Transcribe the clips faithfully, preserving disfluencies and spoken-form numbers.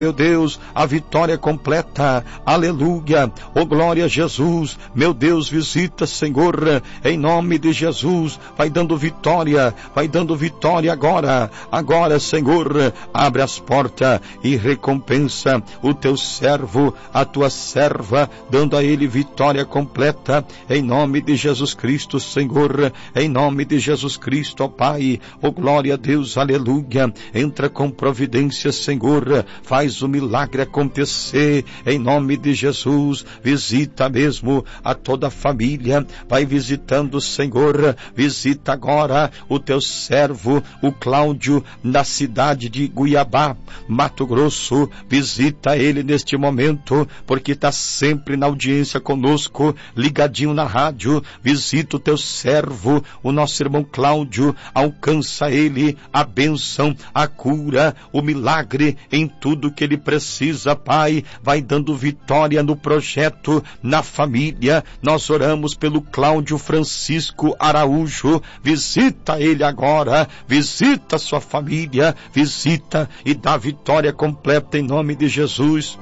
Meu Deus, a vitória completa, aleluia, oh glória a Jesus, meu Deus, visita, Senhor, em nome de Jesus, vai dando vitória, vai dando vitória agora, agora, Senhor, abre as portas e recompensa o teu servo, a tua serva, dando a ele vitória completa, em nome de Jesus Cristo, Senhor, em nome de Jesus Cristo, ó Pai, oh glória a Deus, aleluia, entra com providência, Senhor, faz o milagre acontecer, em nome de Jesus, visita mesmo a toda a família, vai visitando, Senhor, visita agora o teu servo, o Cláudio, na cidade de Guiabá, Mato Grosso, visita ele neste momento, porque está sempre na audiência conosco, ligadinho na rádio, visita o teu servo, o nosso irmão Cláudio, alcança ele a bênção, a cura, o milagre em tudo que ele precisa, Pai, vai dando vitória no projeto, na família. Nós oramos pelo Cláudio Francisco Araújo, visita ele agora, visita sua família, visita e dá vitória completa em nome de Jesus.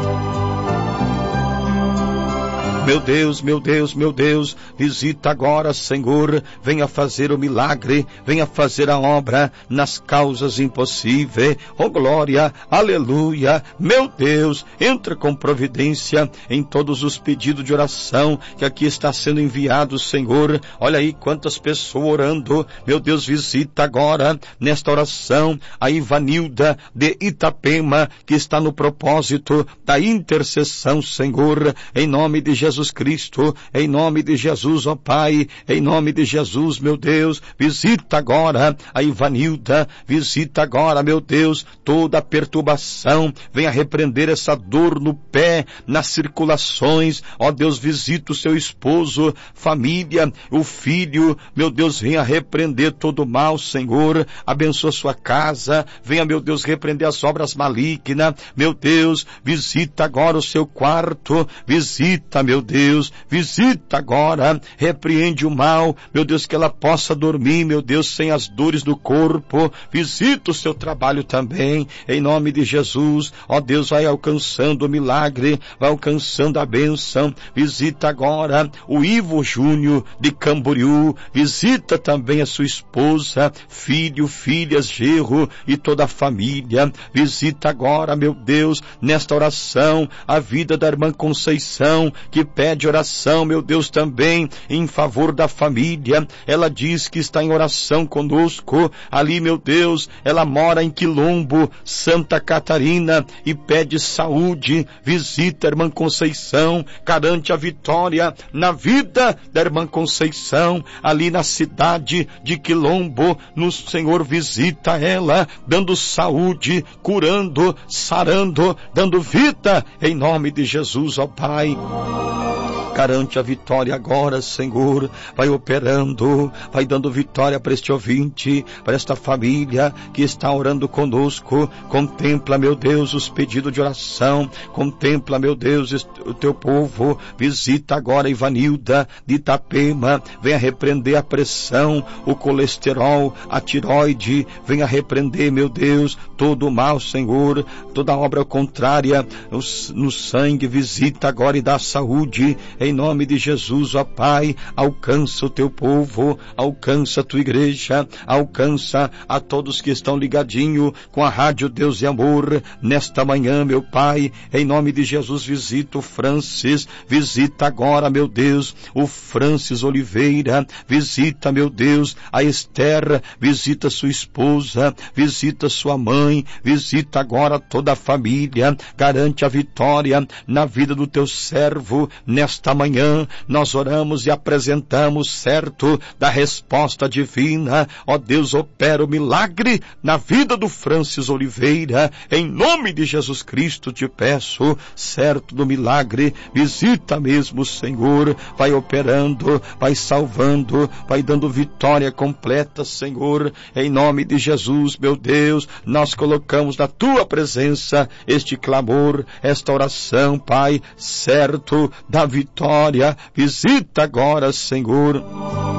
Meu Deus, meu Deus, meu Deus, visita agora, Senhor, venha fazer o milagre, venha fazer a obra nas causas impossíveis, oh glória, aleluia, meu Deus, entra com providência em todos os pedidos de oração que aqui está sendo enviado, Senhor, olha aí quantas pessoas orando, meu Deus, visita agora, nesta oração, a Ivanilda de Itapema, que está no propósito da intercessão, Senhor, em nome de Jesus Jesus Cristo, em nome de Jesus, ó Pai, em nome de Jesus, meu Deus, visita agora a Ivanilda, visita agora, meu Deus, toda a perturbação, venha repreender essa dor no pé, nas circulações, ó Deus, visita o seu esposo, família, o filho, meu Deus, venha repreender todo o mal, Senhor, abençoa sua casa, venha, meu Deus, repreender as obras malignas, meu Deus, visita agora o seu quarto, visita, meu Deus, visita agora, repreende o mal, meu Deus, que ela possa dormir, meu Deus, sem as dores do corpo, visita o seu trabalho também, em nome de Jesus, ó Deus, vai alcançando o milagre, vai alcançando a bênção, visita agora o Ivo Júnior de Camboriú, visita também a sua esposa, filho, filhas, genro e toda a família, visita agora, meu Deus, nesta oração, a vida da irmã Conceição, que pede oração, meu Deus, também em favor da família. Ela diz que está em oração conosco. Ali, meu Deus, ela mora em Quilombo, Santa Catarina, e pede saúde. Visita a irmã Conceição, garante a vitória na vida da irmã Conceição, ali na cidade de Quilombo. No Senhor, visita ela, dando saúde, curando, sarando, dando vida, em nome de Jesus, ó Pai. Garante a vitória agora, Senhor, vai operando, vai dando vitória para este ouvinte, para esta família que está orando conosco. Contempla, meu Deus, os pedidos de oração, contempla, meu Deus, o teu povo, visita agora Ivanilda de Itapema, venha repreender a pressão, o colesterol, a tiroide, venha repreender, meu Deus, todo o mal, Senhor, toda obra contrária no sangue, visita agora e dá saúde, em nome de Jesus, ó Pai, alcança o teu povo, alcança a tua igreja, alcança a todos que estão ligadinho com a Rádio Deus e Amor, nesta manhã, meu Pai, em nome de Jesus, visita o Francis, visita agora, meu Deus, o Francis Oliveira, visita, meu Deus, a Esther, visita sua esposa, visita sua mãe, visita agora toda a família, garante a vitória na vida do teu servo, nesta manhã, nós oramos e apresentamos certo da resposta divina, ó Deus, opera o milagre na vida do Francis Oliveira, em nome de Jesus Cristo te peço, certo do milagre, visita mesmo, Senhor, vai operando, vai salvando, vai dando vitória completa, Senhor, em nome de Jesus, meu Deus, nós colocamos na tua presença este clamor, esta oração, Pai, certo da vitória, visita agora, Senhor.